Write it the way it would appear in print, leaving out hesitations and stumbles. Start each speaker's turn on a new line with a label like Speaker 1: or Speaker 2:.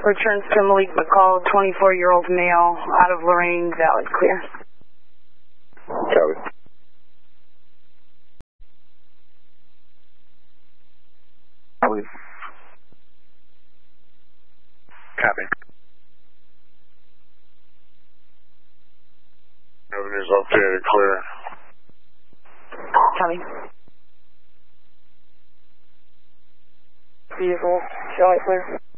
Speaker 1: Returns to Malik McCall, 24-year-old male, out of Lorraine, valid clear.
Speaker 2: Copy.
Speaker 3: Copy.
Speaker 2: Copy. Avenues updated, clear.
Speaker 1: Copy.
Speaker 4: Vehicle, Charlie clear.